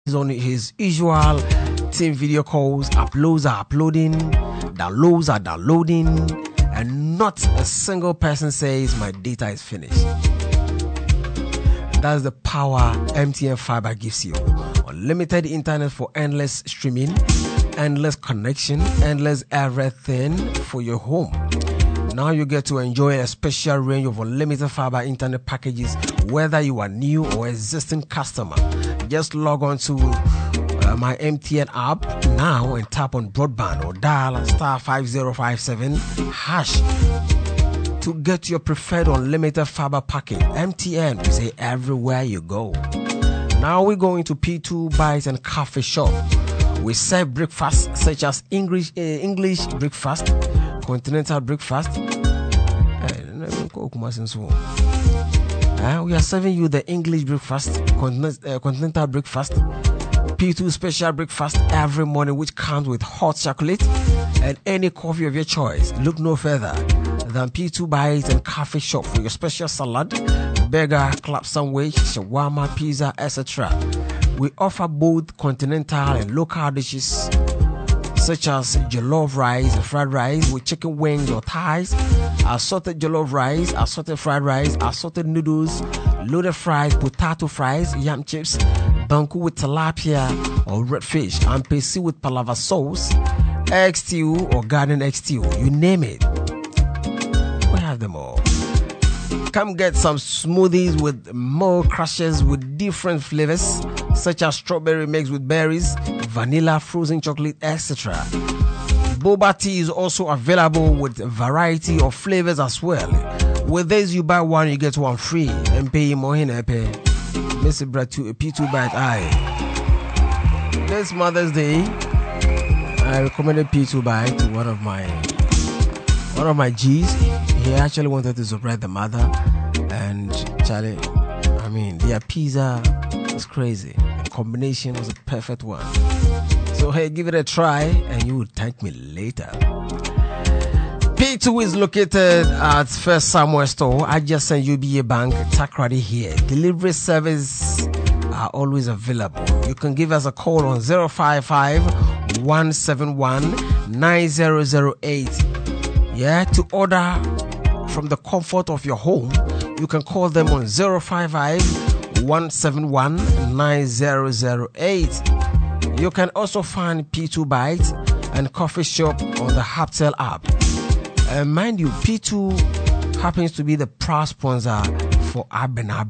He's on his usual team video calls. Uploads are uploading, downloads are downloading, and not a single person says my data is finished. That's the power MTN Fiber gives you. Unlimited internet for endless streaming, endless connection, endless everything for your home. Now you get to enjoy a special range of unlimited fiber internet packages, whether you are new or existing customer. Just log on to my MTN app now and tap on broadband or dial *5057# to get your preferred unlimited fiber package. MTN, we say everywhere you go. Now we're going to P2 Bites and Coffee Shop. We serve breakfast such as English breakfast, continental breakfast. We are serving you the English breakfast, continental breakfast, P2 special breakfast every morning, which comes with hot chocolate and any coffee of your choice. Look no further than P2 Bites and Coffee Shop for your special salad, burger, club sandwich, shawarma, pizza, etc. We offer both continental and local dishes such as jollof rice and fried rice with chicken wings or thighs, assorted jollof rice, assorted fried rice, assorted noodles, loaded fries, potato fries, yam chips, banku with tilapia or red fish, and pesi with palava sauce, egg stew or garden egg stew, you name it. We have them all. Come get some smoothies with more crushes with different flavors such as strawberry mixed with berries, vanilla, frozen chocolate, etc. Boba tea is also available with a variety of flavors as well. With this, you buy one, you get one free. And pay more in a pay. Mr. Brad to a P2 Bite Eye. This Mother's Day, I recommended P2 Bite to one of my G's. He actually wanted to surprise the mother, and Charlie, I mean, their pizza was crazy. The combination was a perfect one. So hey, give it a try, and you will thank me later. P2 is located at First Samuel Store, adjacent UBA Bank, Takrady here. Delivery service are always available. You can give us a call on 055-171-9008. Yeah, to order from the comfort of your home, you can call them on 055-171-9008. You can also find P2 Bites and Coffee Shop on the Haptel app. And mind you, P2 happens to be the proud sponsor for Abona.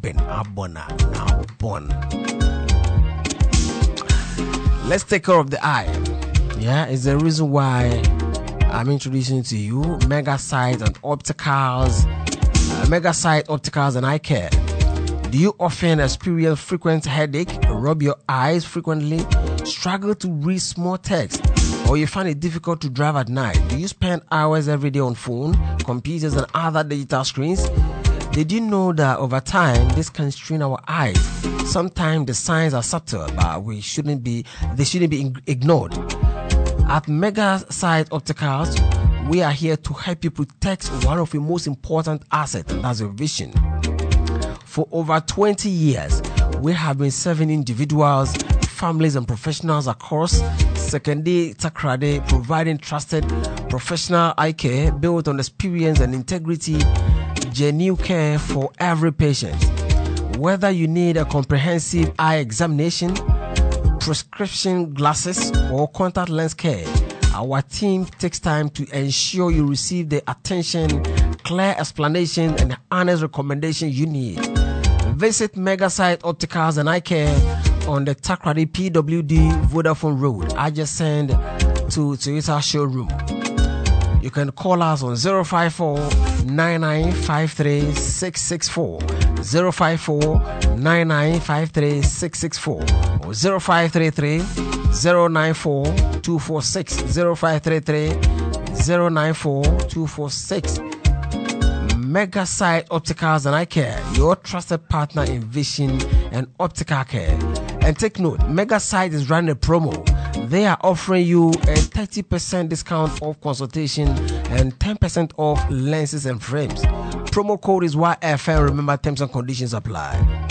Let's take care of the eye. Yeah, it's the reason why I'm introducing to you Megasight and Opticals. Megasight Opticals and Eye Care. Do you often experience frequent headache, rub your eyes frequently, struggle to read small text, or you find it difficult to drive at night? Do you spend hours every day on phone, computers, and other digital screens? Did you know that over time this can strain our eyes? Sometimes the signs are subtle, but they shouldn't be ignored. At Megasight Opticals, we are here to help you protect one of your most important assets, and that's your vision. For over 20 years, we have been serving individuals, families, and professionals across Sekende, Takrady, providing trusted professional eye care built on experience and integrity, genuine care for every patient. Whether you need a comprehensive eye examination, prescription glasses, or contact lens care, our team takes time to ensure you receive the attention, clear explanation, and honest recommendation you need. Visit Megasight Opticals and Eye Care on the Takrady PWD Vodafone Road, adjacent to Toyota showroom. You can call us on 054-9953-664, 054-9953-664, or 0533-094-246, 0533-094-246. Megasight Opticals and Eye Care, your trusted partner in vision and optical care. And take note, Megasight is running a promo. They are offering you a 30% discount off consultation and 10% off lenses and frames. Promo code is YFM. Remember, terms and conditions apply.